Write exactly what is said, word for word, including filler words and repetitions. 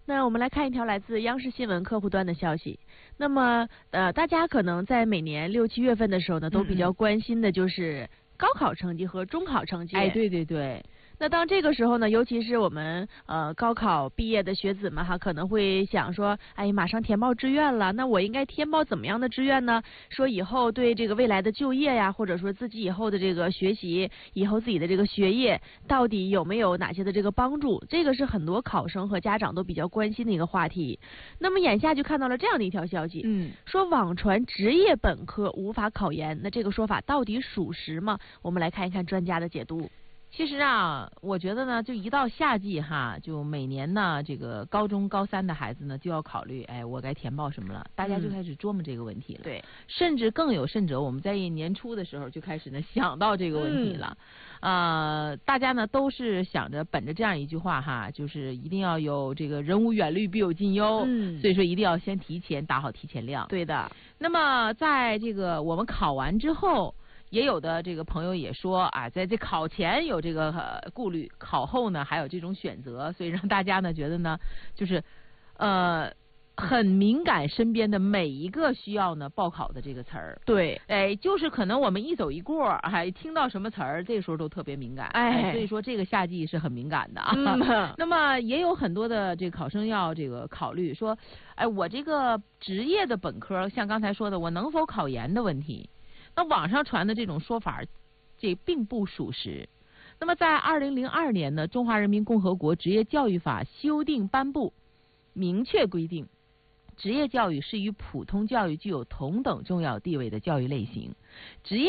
那我们来看一条来自央视新闻客户端的消息。那么，呃，大家可能在每年六七月份的时候呢，都比较关心的就是高考成绩和中考成绩。 哎，对对对。 那当这个时候呢，尤其是我们呃高考毕业的学子们哈，可能会想说，哎，马上填报志愿了，那我应该填报怎么样的志愿呢？说以后对这个未来的就业呀，或者说自己以后的这个学习，以后自己的这个学业，到底有没有哪些的这个帮助？这个是很多考生和家长都比较关心的一个话题。那么眼下就看到了这样的一条消息， 嗯， 说网传职业本科无法考研，那这个说法到底属实吗？我们来看一看专家的解读。 其实啊，我觉得呢，就一到夏季哈，就每年呢，这个高中高三的孩子呢，就要考虑，哎，我该填报什么了？大家就开始琢磨这个问题了。 嗯、对， 甚至更有甚者，我们在年初的时候就开始呢想到这个问题了。嗯、呃，大家呢都是想着本着这样一句话哈，就是一定要有这个人无远虑，必有近忧。 嗯， 所以说一定要先提前打好提前量。 对的。 那么在这个我们考完之后。也有的这个朋友也说啊，在这考前有这个、呃、顾虑，考后呢还有这种选择，所以让大家呢觉得呢，就是呃很敏感身边的每一个需要呢报考的这个词儿。 对， 哎，就是可能我们一走一过，还、哎、听到什么词儿，这时候都特别敏感。 哎， 哎，所以说这个夏季是很敏感的啊。 嗯、 那么也有很多的这个考生要这个考虑说，哎，我这个职业的本科，像刚才说的，我能否考研的问题。那网上传的这种说法，这并不属实。那么在二零零二年呢，《中华人民共和国职业教育法》修订颁布，明确规定，职业教育是与普通教育具有同等重要地位的教育类型。职业